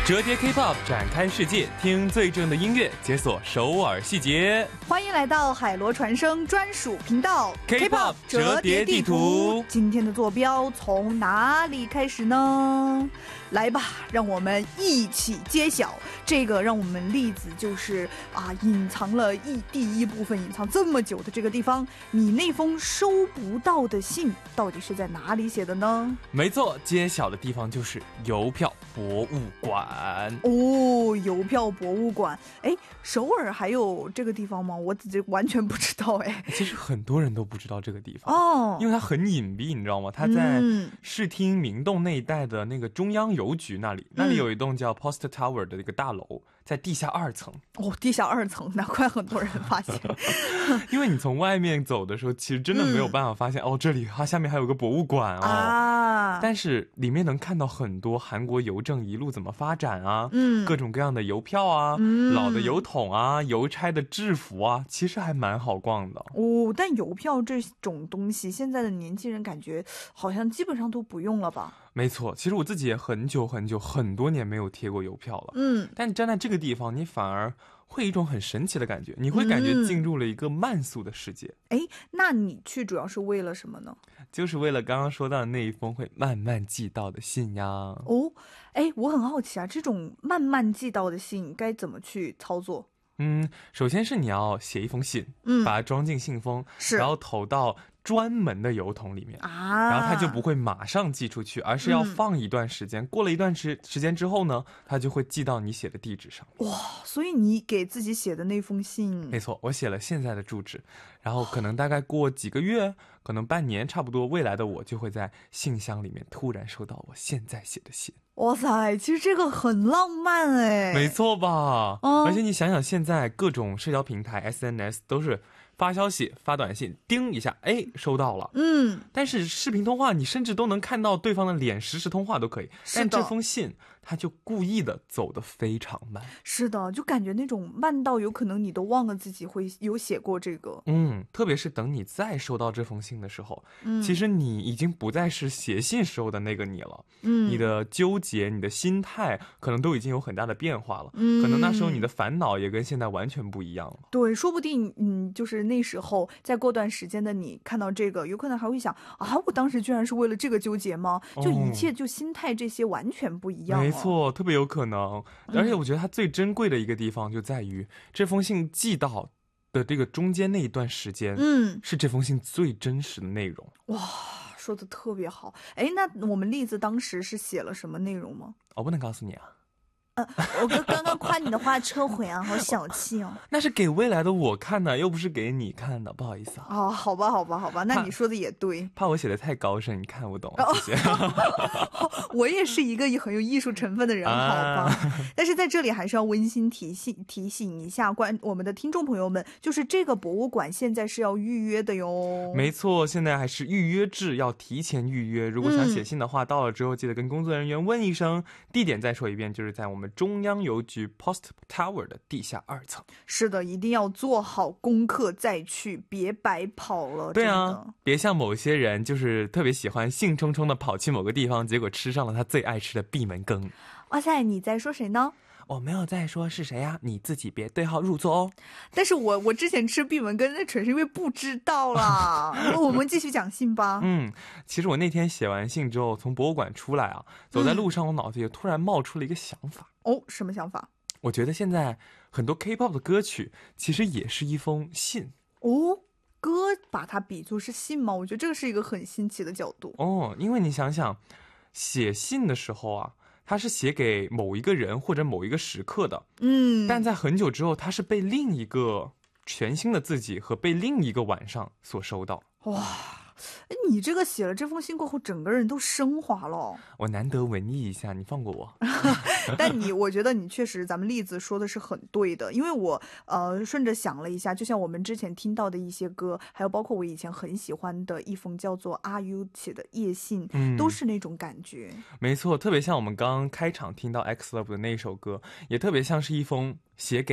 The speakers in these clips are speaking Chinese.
折叠 K-pop 展开世界，听最正的音乐，解锁首尔细节。 欢迎来到海螺传声专属频道 K-pop 折叠地图。 今天的坐标从哪里开始呢？来吧，让我们一起揭晓。这个让我们例子就是隐藏了第一部分隐藏这么久的这个地方，你那封收不到的信到底是在哪里写的呢？ 没错，揭晓的地方就是邮票博物馆。 哦，邮票博物馆。哎，首尔还有这个地方吗？我完全不知道。哎， 其实很多人都不知道这个地方哦， 因为它很隐蔽，你知道吗？它在视听明洞那一带的那个中央邮局那里，那里有一栋叫 Post Tower 的一个大楼，在地下2层。 哦，地下2层，难怪很多人发现。 因为你从外面走的时候，其实真的没有办法发现，这里它下面还有个博物馆啊。但是里面能看到很多韩国邮政一路怎么发展啊，各种各样的邮票啊，老的邮筒啊，邮差的制服啊，其实还蛮好逛的。 哦，但邮票这种东西，现在的年轻人感觉好像基本上都不用了吧？ 没错，其实我自己也很多年没有贴过邮票了。但站在这个地方，你反而会有一种很神奇的感觉，你会感觉进入了一个慢速的世界。 那你去主要是为了什么呢？ 就是为了刚刚说到的那一封会慢慢寄到的信呀。 哦，我很好奇啊，这种慢慢寄到的信该怎么去操作？ 首先是你要写一封信，把它装进信封，然后投到专门的邮筒里面然后它就不会马上寄出去，而是要放一段时间，过了一段时间之后呢，它就会寄到你写的地址上。 哇，所以你给自己写的那封信， 没错，我写了现在的住址，然后可能大概过几个月，可能半年差不多，未来的我就会在信箱里面突然收到我现在写的信。 哇塞，其实这个很浪漫哎。 没错吧？而且你想想，现在各种社交平台 SNS 都是发消息发短信叮一下，收到了。但是视频通话你甚至都能看到对方的脸，实时通话都可以。但这封信他就故意的走得非常慢。 是的，就感觉那种慢到有可能你都忘了自己会有写过这个。 特别是等你再收到这封信的时候，其实你已经不再是写信时候的那个你了。你的纠结，你的心态可能都已经有很大的变化了。可能那时候你的烦恼也跟现在完全不一样了。 对，说不定就是那时候再过段时间的你看到这个，有可能还会想我当时居然是为了这个纠结吗？就一切就心态这些完全不一样了。 没错，特别有可能。而且我觉得它最珍贵的一个地方就在于这封信寄到的这个中间那一段时间，是这封信最真实的内容。 哇，说的特别好。那我们栗子当时是写了什么内容吗？ 我不能告诉你啊。 我刚刚夸你的话撤回啊，好小气哦。 那是给未来的我看的，又不是给你看的，不好意思啊。 好吧，那你说的也对。 怕我写的太高深，你看不懂。谢谢。 我也是一个很有艺术成分的人，好吧。但是在这里还是要温馨提醒一下我们的听众朋友们，就是这个博物馆现在是要预约的哟。 没错，现在还是预约制，要提前预约。如果想写信的话，到了之后记得跟工作人员问一声。地点再说一遍，就是在我们中央邮局 Post Tower 的地下2层。 是的，一定要做好功课再去，别白跑了。 对啊，别像某些人就是特别喜欢兴冲冲的跑去某个地方，结果吃上了他最爱吃的闭门羹。 哇塞，你在说谁呢？ 我没有在说是谁呀，你自己别对号入座哦。 但是我之前吃闭门羹，那纯是因为不知道啦。我们继续讲信吧。 其实我那天写完信之后，从博物馆出来走在路上，我脑子里突然冒出了一个想法。 什么想法？ 我觉得现在很多 K-pop 的歌曲其实也是一封信。 歌把它比作是信吗？我觉得这个是一个很新奇的角度。 因为你想想，写信的时候它是写给某一个人或者某一个时刻的，但在很久之后，它是被另一个全新的自己和被另一个晚上所收到。 哇，你这个写了这封信过后，整个人都升华了。 我难得文艺一下，你放过我。 但我觉得你确实，咱们栗子说的是很对的，因为我顺着想了一下，就像我们之前听到的一些歌，还有包括我以前很喜欢的一封叫做阿 U 写的夜信，都是那种感觉。 没错，特别像我们刚刚开场听到 X Love 的那首歌，也特别像是一封写给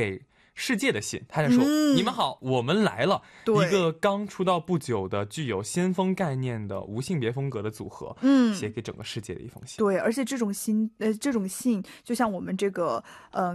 世界的信，他就说、你们好，我们来了，一个刚出道不久的具有先锋概念的无性别风格的组合，写给整个世界的一封信。 对，而且这种信就像我们这个